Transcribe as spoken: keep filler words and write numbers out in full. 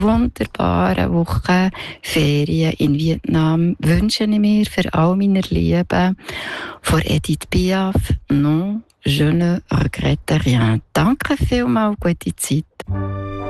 wunderbaren Woche Ferien in Vietnam wünsche ich mir für all meine Lieben von Edith Piaf. Non, je ne regrette rien. Danke vielmals, gute Zeit.